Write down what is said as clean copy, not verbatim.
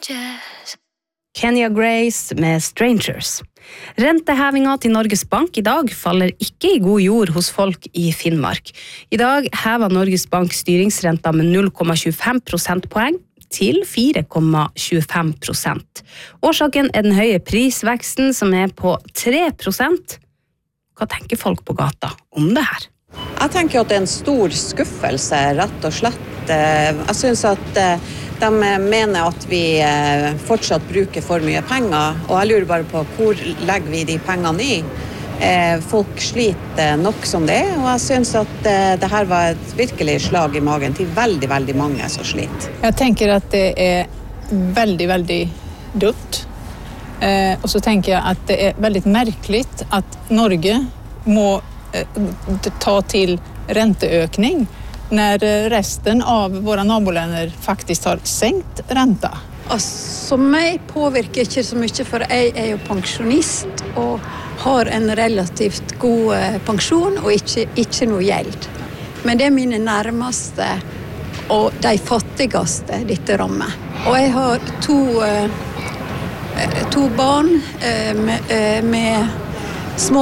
Kenya Grace med Strangers. Rentehevinga til Norges Bank I dag faller ikke I god jord hos folk I Finnmark. I dag hever Norges Bank styringsrenta med 0,25 prosentpoeng til 4,25%. Årsaken den høye prisveksten som på 3%. Hva tenker folk på gata om det her? Jeg tenker at det en stor skuffelse, rett og slett. Jeg synes at de mener at vi fortsatt bruker for mye penger, og jeg lurer bare på hvor legger vi de pengene I. Folk sliter nok som det, og jeg synes at det her var et virkelig slag I magen til veldig, veldig mange som sliter. Jeg tenker at det veldig, veldig dumt. Og så tenker jeg at det veldig merkelig at Norge må ta til renteøkning när resten av våra naboländer faktiskt har sänkt ränta. Altså, meg påvirker ikke så mye, for jeg jo pensjonist og har en relativt god pensjon og ikke noe gjeld. Men det mine nærmeste og de fattigste dette rammer. Og jeg har to barn med små